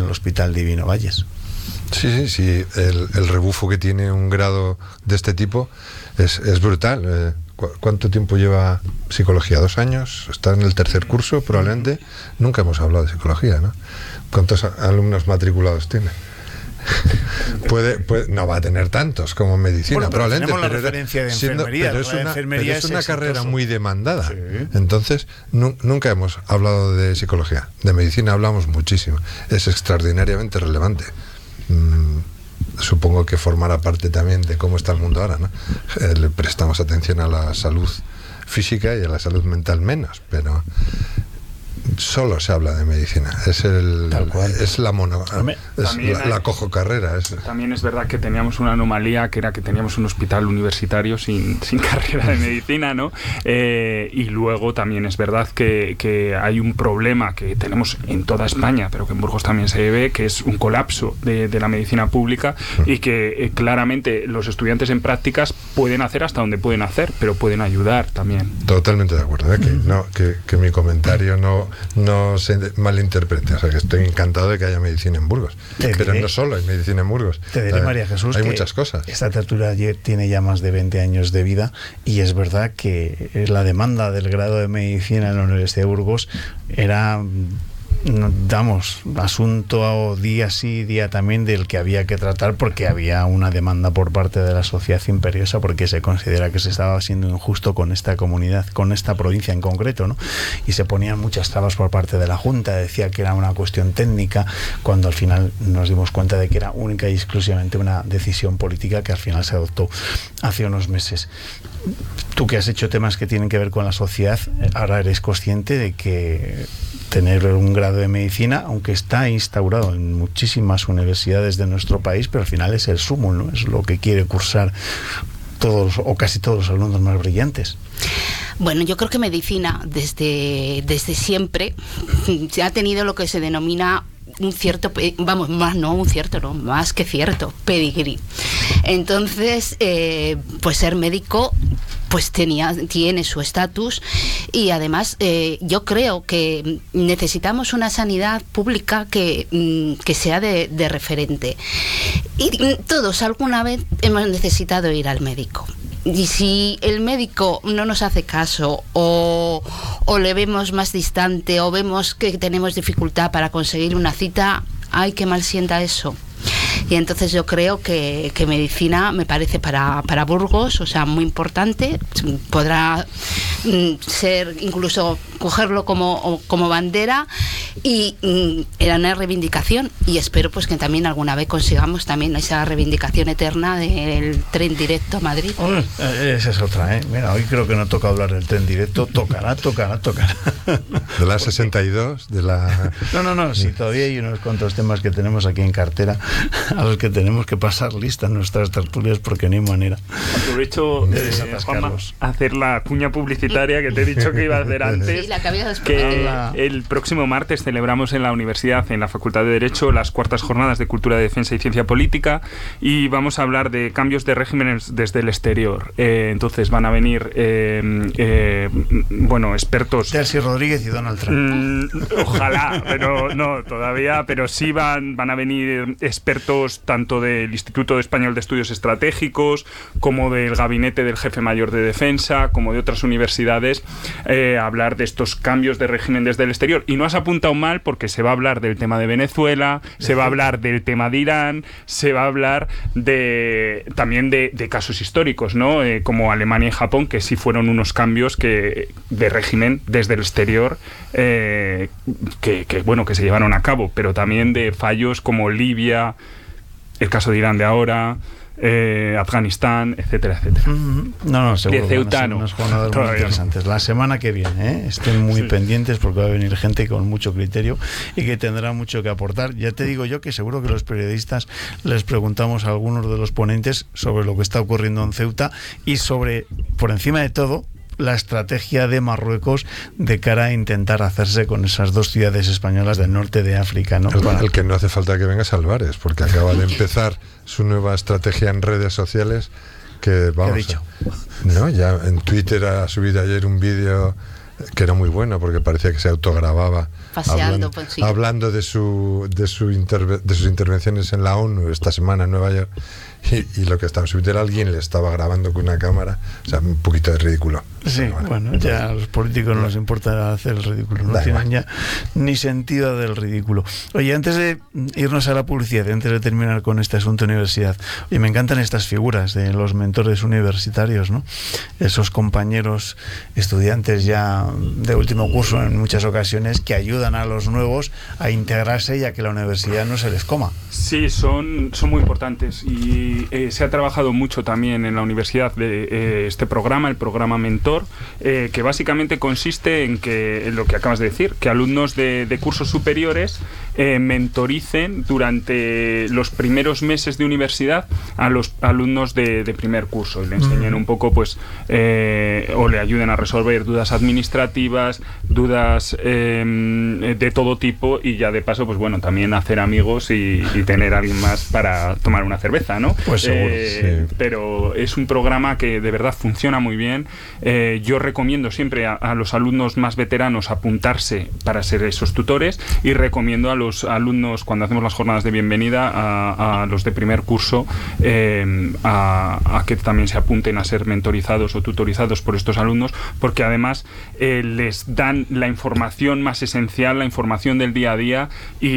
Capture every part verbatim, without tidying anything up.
al Hospital Divino Valles. Sí, sí, sí. El, el rebufo que tiene un grado de este tipo es, es brutal. Eh, ¿cu- ¿Cuánto tiempo lleva psicología? ¿Dos años? ¿Está en el tercer curso probablemente? Nunca hemos hablado de psicología, ¿no? ¿Cuántos a- alumnos matriculados tiene? Puede, puede, no va a tener tantos como medicina, Bueno, pero probablemente. tenemos la pero era- referencia de siendo- enfermería, pero es la de una, enfermería pero es es una exitoso. carrera muy demandada. Sí. Entonces, nu- nunca hemos hablado de psicología. De medicina hablamos muchísimo. Es extraordinariamente relevante. Mm, supongo que formará parte también de cómo está el mundo ahora, ¿no? Eh, le prestamos atención a la salud física y a la salud mental menos, pero solo se habla de medicina. Es el Tal cual. es la mono También es la, hay- la cojo carrera. Es, También es verdad que teníamos una anomalía, que era que teníamos un hospital universitario sin, sin carrera de medicina, ¿no? Eh, y luego también es verdad que, que hay un problema que tenemos en toda España, pero que en Burgos también se ve, que es un colapso de, de la medicina pública y que eh, claramente los estudiantes en prácticas pueden hacer hasta donde pueden hacer, pero pueden ayudar también. Totalmente de acuerdo, ¿eh? que, no, que, que mi comentario no, no se malinterprete. O sea, que estoy encantado de que haya medicina en Burgos. Te Pero diré- no solo hay medicina en Burgos. Te diré, Eh, María Jesús, hay que muchas cosas. esta tertulia ayer tiene ya más de veinte años de vida y es verdad que la demanda del grado de medicina en la Universidad de Burgos era, no, damos, asunto día sí, día también del que había que tratar, porque había una demanda por parte de la sociedad imperiosa, porque se considera que se estaba siendo injusto con esta comunidad, con esta provincia en concreto, ¿no? Y se ponían muchas trabas por parte de la Junta, decía que era una cuestión técnica, cuando al final nos dimos cuenta de que era única y exclusivamente una decisión política que al final se adoptó hace unos meses. Tú, que has hecho temas que tienen que ver con la sociedad, ahora eres consciente de que tener un grado de medicina, aunque está instaurado en muchísimas universidades de nuestro país, pero al final es el sumo, ¿no? Es lo que quiere cursar todos o casi todos los alumnos más brillantes. Bueno, yo creo que medicina desde, desde siempre se ha tenido lo que se denomina un cierto, vamos, más no un cierto, no, más que cierto, pedigrí. Entonces, eh, pues ser médico pues tenía, tiene su estatus y además eh, yo creo que necesitamos una sanidad pública que, que sea de, de referente. Y todos alguna vez hemos necesitado ir al médico. Y si el médico no nos hace caso o, o le vemos más distante o vemos que tenemos dificultad para conseguir una cita, ¡ay, qué mal sienta eso! Y entonces yo creo que, que medicina me parece para, para Burgos, o sea, muy importante. Podrá mm, ser, incluso cogerlo como, como bandera y mm, era una reivindicación, y espero pues que también alguna vez consigamos también esa reivindicación eterna del tren directo a Madrid. Oh, esa es otra, ¿eh? Mira, hoy creo que no toca hablar del tren directo, tocará, tocará, tocará. De la sesenta y dos, de la... No, no, no, sí, todavía hay unos cuantos temas que tenemos aquí en cartera a los que tenemos que pasar lista en nuestras tertulias porque no hay manera. Aprovecho de eh, Juanma, hacer la cuña publicitaria que te he dicho que iba a hacer antes. Sí, la que habías que Hola. el próximo martes celebramos en la universidad, en la Facultad de Derecho, las cuartas jornadas de Cultura de Defensa y Ciencia Política, y vamos a hablar de cambios de regímenes desde el exterior. Eh, entonces van a venir eh, eh, bueno, expertos. Delcy Rodríguez y Donald Trump. Mm, ojalá, pero no, todavía, pero sí van, van a venir expertos tanto del Instituto Español de Estudios Estratégicos como del Gabinete del Jefe Mayor de Defensa, como de otras universidades, eh, a hablar de estos cambios de régimen desde el exterior. Y no has apuntado mal, porque se va a hablar del tema de Venezuela, se va a hablar del tema de Irán, se va a hablar de también de, de casos históricos, ¿no? Eh, como Alemania y Japón, que sí fueron unos cambios que de régimen desde el exterior eh, que, que, bueno, que se llevaron a cabo, pero también de fallos como Libia, el caso de Irán de ahora, eh, Afganistán, etcétera, etcétera. Mm-hmm. No, no, seguro. De Ceuta, van a ser no. unas jornadas muy Todavía interesantes. La semana que viene, ¿eh? Estén muy Sí. pendientes porque va a venir gente con mucho criterio y que tendrá mucho que aportar. Ya te digo yo que seguro que los periodistas les preguntamos a algunos de los ponentes sobre lo que está ocurriendo en Ceuta y sobre, por encima de todo, la estrategia de Marruecos de cara a intentar hacerse con esas dos ciudades españolas del norte de África, ¿no? El, Para- el que no hace falta que venga es Álvarez, porque acaba de empezar su nueva estrategia en redes sociales que, vamos, ¿Qué ha dicho? No, ya en Twitter ha subido ayer un vídeo que era muy bueno porque parecía que se autogrababa paseando. hablando, Pues, sí. hablando de, su, de, su interve- de sus intervenciones en la ONU esta semana en Nueva York. Y, y lo que estaba en su Twitter, alguien le estaba grabando con una cámara, o sea, un poquito de ridículo. Sí, bueno, bueno, ya a los políticos no les importa hacer el ridículo, no Da tienen igual. ya ni sentido del ridículo. Oye, antes de irnos a la publicidad, antes de terminar con este asunto de universidad, oye, me encantan estas figuras de los mentores universitarios, ¿no? Esos compañeros estudiantes ya de último curso en muchas ocasiones que ayudan a los nuevos a integrarse y a que la universidad no se les coma. Sí, son, son muy importantes y eh, se ha trabajado mucho también en la universidad de eh, este programa, el programa Mentor, eh, que básicamente consiste en que en lo que acabas de decir, que alumnos de, de cursos superiores eh, mentoricen durante los primeros meses de universidad a los alumnos de, de primer curso y le enseñen un poco, pues, eh, o le ayuden a resolver dudas administrativas, dudas eh, de todo tipo y ya de paso, pues bueno, también hacer amigos y, y tener a alguien más para tomar una cerveza, ¿no? Pues seguro, Eh, sí. Pero es un programa que de verdad funciona muy bien. Eh, yo recomiendo siempre a, a los alumnos más veteranos apuntarse para ser esos tutores y recomiendo a los alumnos, cuando hacemos las jornadas de bienvenida, a, a los de primer curso, eh, a, a que también se apunten a ser mentorizados o tutorizados por estos alumnos, porque además eh, les dan la información más esencial, la información del día a día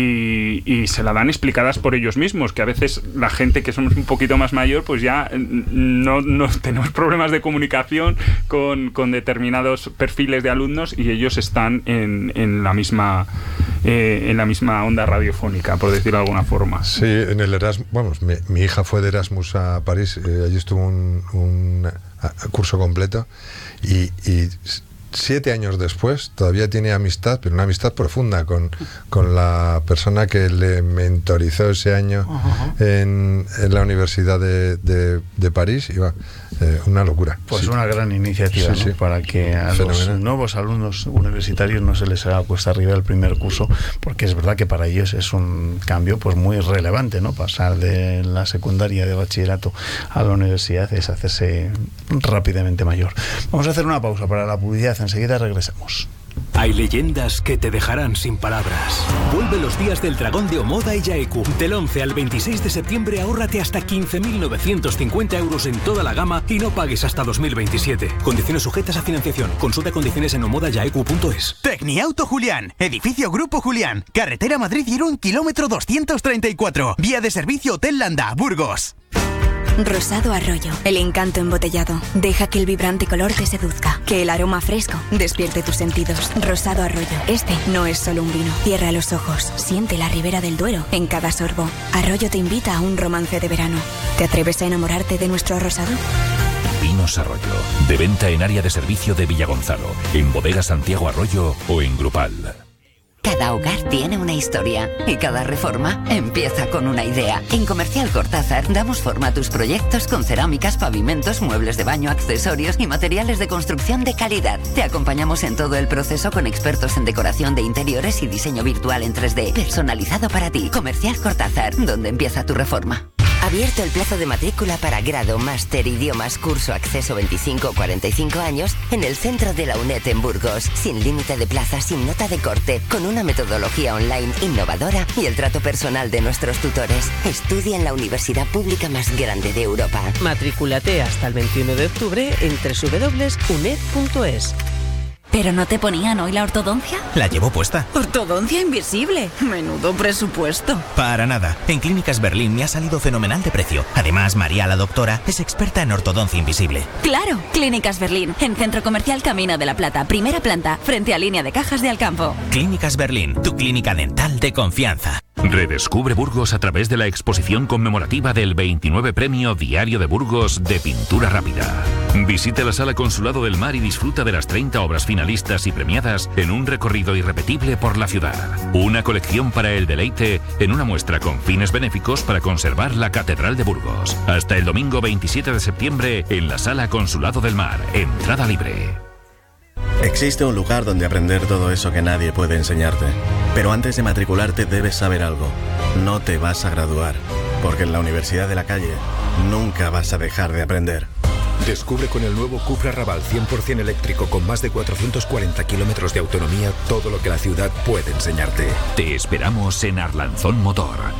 y, y se la dan explicadas por ellos mismos, que a veces la gente que somos un poquito más mayor, pues ya no, no tenemos problemas de comunicación con, con determinados perfiles de alumnos y ellos están en, en la misma eh, en la misma onda radiofónica, por decirlo de alguna forma. Sí, en el Erasmus, vamos, mi, mi hija fue de Erasmus a París, eh, allí estuvo un, un a, a curso completo y, y siete años después todavía tiene amistad, pero una amistad profunda con, con la persona que le mentorizó ese año Uh-huh. en, en la Universidad de, de, de París y va, eh, una locura. Pues Sí. una gran iniciativa, Sí, ¿no? sí. Para que a Fenomenal. los nuevos alumnos universitarios no se les haga cuesta arriba el primer curso, porque es verdad que para ellos es un cambio pues muy relevante, ¿no? Pasar de la secundaria de bachillerato a la universidad es hacerse rápidamente mayor. Vamos a hacer una pausa para la publicidad, enseguida regresamos. Hay leyendas que te dejarán sin palabras. Vuelve los días del dragón de Omoda y Yaeku. Del once al veintiséis de septiembre ahórrate hasta quince mil novecientos cincuenta euros en toda la gama y no pagues hasta dos mil veintisiete. Condiciones sujetas a financiación. Consulta condiciones en omoda yaeku punto es. Tecniauto Julián, edificio Grupo Julián, carretera Madrid-Irún, kilómetro doscientos treinta y cuatro, vía de servicio Hotel Landa, Burgos. Rosado Arroyo, el encanto embotellado. Deja que el vibrante color te seduzca, que el aroma fresco despierte tus sentidos. Rosado Arroyo, este no es solo un vino. Cierra los ojos, siente la ribera del Duero en cada sorbo. Arroyo te invita a un romance de verano. ¿Te atreves a enamorarte de nuestro rosado? Vinos Arroyo, de venta en área de servicio de Villagonzalo, en Bodega Santiago Arroyo o en Grupal. Cada hogar tiene una historia y cada reforma empieza con una idea. En Comercial Cortázar damos forma a tus proyectos con cerámicas, pavimentos, muebles de baño, accesorios y materiales de construcción de calidad. Te acompañamos en todo el proceso con expertos en decoración de interiores y diseño virtual en tres D, personalizado para ti. Comercial Cortázar, donde empieza tu reforma. Abierto el plazo de matrícula para grado, máster, idiomas, curso, acceso veinticinco a cuarenta y cinco años en el centro de la UNED en Burgos. Sin límite de plazas, sin nota de corte, con una metodología online innovadora y el trato personal de nuestros tutores. Estudia en la universidad pública más grande de Europa. Matricúlate hasta el veintiuno de octubre en doble u doble u doble u punto uned punto es. ¿Pero no te ponían hoy la ortodoncia? La llevo puesta. Ortodoncia invisible. Menudo presupuesto. Para nada. En Clínicas Berlín me ha salido fenomenal de precio. Además, María, la doctora, es experta en ortodoncia invisible. Claro. Clínicas Berlín, en Centro Comercial Camino de la Plata, primera planta, frente a Línea de Cajas de Alcampo. Clínicas Berlín, tu clínica dental de confianza. Redescubre Burgos a través de la exposición conmemorativa del veintinueve Premio Diario de Burgos de Pintura Rápida. Visita la Sala Consulado del Mar y disfruta de las treinta obras finalistas y premiadas en un recorrido irrepetible por la ciudad. Una colección para el deleite en una muestra con fines benéficos para conservar la Catedral de Burgos. Hasta el domingo veintisiete de septiembre en la Sala Consulado del Mar. Entrada libre. Existe un lugar donde aprender todo eso que nadie puede enseñarte. Pero antes de matricularte debes saber algo. No te vas a graduar, porque en la Universidad de la Calle nunca vas a dejar de aprender. Descubre con el nuevo Cupra Raval cien por ciento eléctrico con más de cuatrocientos cuarenta kilómetros de autonomía todo lo que la ciudad puede enseñarte. Te esperamos en Arlanzón Motor.